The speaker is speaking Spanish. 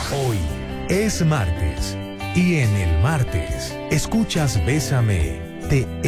Hoy es martes y en el martes escuchas Bésame, te